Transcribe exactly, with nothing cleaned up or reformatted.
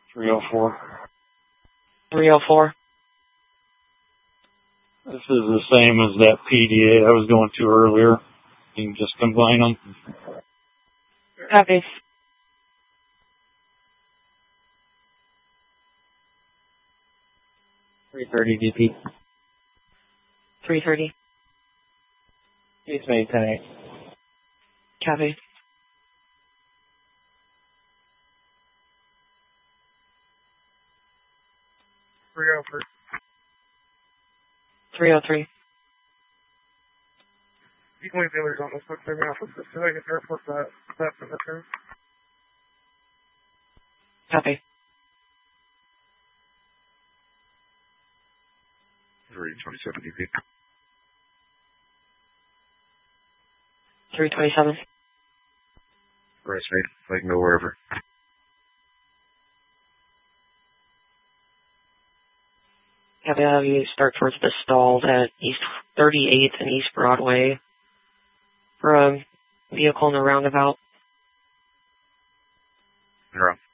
three oh four. three oh four. This is the same as that P D A I was going to earlier. You can just combine them. Copy. three thirty D P. three thirty. East Main ten eight. Copy. three oh three. three oh three. You can leave the others on this book. They're going to so I can report that. That's in the term. Copy. three twenty-seven D P. three twenty-seven. Right, mate. Like no wherever. Copy. I'll have you start towards the stalls at East thirty-eighth and East Broadway for a vehicle in the roundabout. You're on.